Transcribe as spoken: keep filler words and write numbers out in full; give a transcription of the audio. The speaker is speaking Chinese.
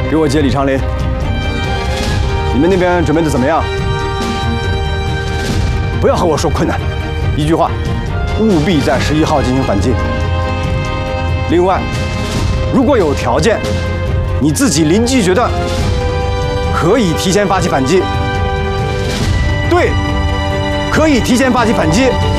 给我接李长林。你们那边准备的怎么样？不要和我说困难，一句话，务必在十一号进行反击。另外，如果有条件，你自己临机决断，可以提前发起反击。对，可以提前发起反击。